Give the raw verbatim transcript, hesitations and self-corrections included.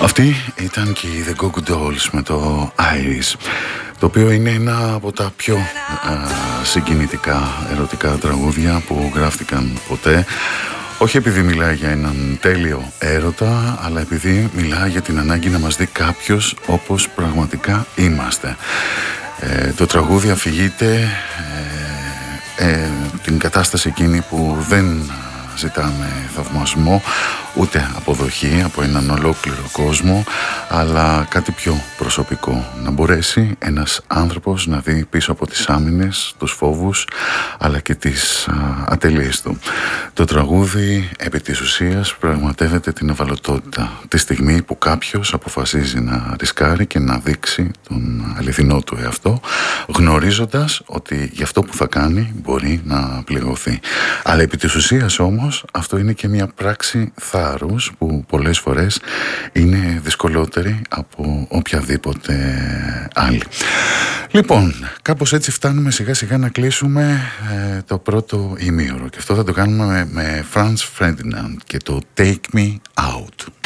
Αυτή ήταν και η The Goo Goo Dolls με το Iris, το οποίο είναι ένα από τα πιο α, συγκινητικά ερωτικά τραγούδια που γράφτηκαν ποτέ. Όχι επειδή μιλάει για έναν τέλειο έρωτα, αλλά επειδή μιλάει για την ανάγκη να μας δει κάποιος όπως πραγματικά είμαστε. Ε, το τραγούδι αφηγείται ε, ε, την κατάσταση εκείνη που δεν ζητάμε θαυμασμό ούτε αποδοχή από έναν ολόκληρο κόσμο, αλλά κάτι πιο προσωπικό, να μπορέσει ένας άνθρωπος να δει πίσω από τις άμυνες, τους φόβους αλλά και τις α, ατελείες του. Το τραγούδι επί της ουσίας πραγματεύεται την ευαλωτότητα τη στιγμή που κάποιος αποφασίζει να ρισκάρει και να δείξει τον αληθινό του εαυτό, γνωρίζοντας ότι γι' αυτό που θα κάνει μπορεί να πληγωθεί. Αλλά επί της ουσίας όμως αυτό είναι και μια πράξη θάρρους που πολλές φορές είναι δυσκολότερη από οποιαδήποτε άλλη. Λοιπόν, κάπως έτσι φτάνουμε σιγά σιγά να κλείσουμε ε, το πρώτο ημίωρο, και αυτό θα το κάνουμε με, με Franz Ferdinand και το Take Me Out.